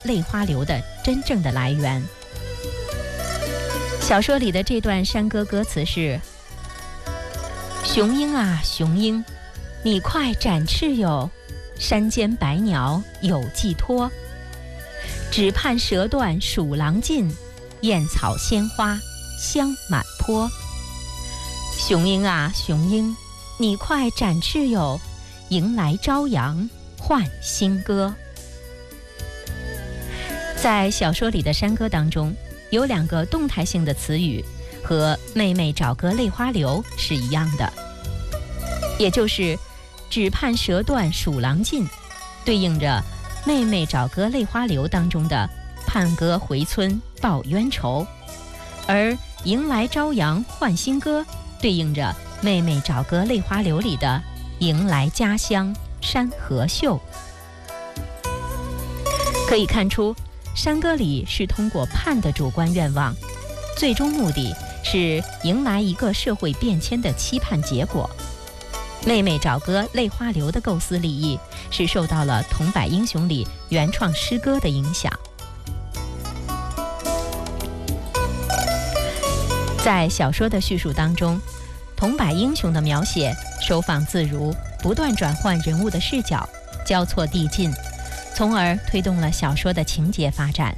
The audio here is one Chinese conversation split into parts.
泪花流的真正的来源。小说里的这段山歌歌词是：雄鹰啊雄鹰，你快展翅哟，山间百鸟有寄托，只盼蛇断鼠狼尽，燕草鲜花香满坡。雄鹰啊雄鹰，你快展翅哟，迎来朝阳换新歌。在小说里的山歌当中，有2个动态性的词语，和妹妹找个泪花流是一样的，也就是只盼蛇断鼠狼尽，对应着妹妹找个泪花流当中的盼哥回村报冤仇，而迎来朝阳换新歌对应着妹妹找个泪花流里的迎来家乡山河秀。可以看出，山歌里是通过盼的主观愿望，最终目的是迎来一个社会变迁的期盼结果。妹妹找哥泪花流的构思立意是受到了桐柏英雄里原创诗歌的影响。在小说的叙述当中，桐柏英雄的描写收放自如，不断转换人物的视角，交错递进，从而推动了小说的情节发展。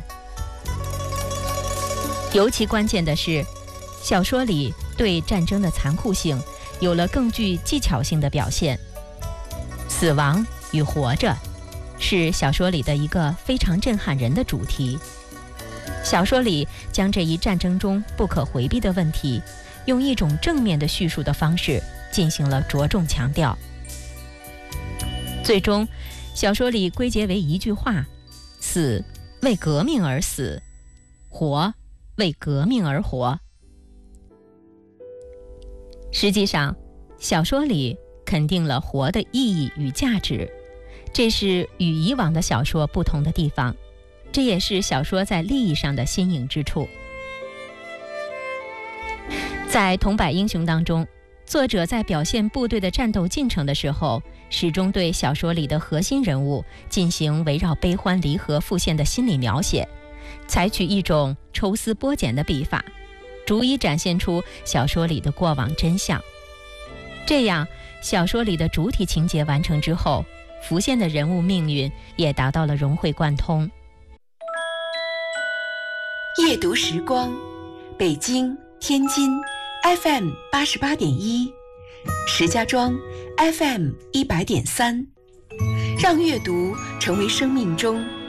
尤其关键的是，小说里对战争的残酷性有了更具技巧性的表现。死亡与活着是小说里的一个非常震撼人的主题。小说里将这一战争中不可回避的问题，用一种正面的叙述的方式进行了着重强调。最终，小说里归结为一句话：死为革命而死，活为革命而活。实际上，小说里肯定了活的意义与价值，这是与以往的小说不同的地方，这也是小说在立意上的新颖之处。在桐柏英雄当中，作者在表现部队的战斗进程的时候，始终对小说里的核心人物进行围绕悲欢离合复现的心理描写，采取一种抽丝剥茧的笔法，逐一展现出小说里的过往真相。这样，小说里的主体情节完成之后，浮现的人物命运也达到了融会贯通。 夜读时光，北京、天津 FM 88.1，石家庄 FM 100.3，让阅读成为生命中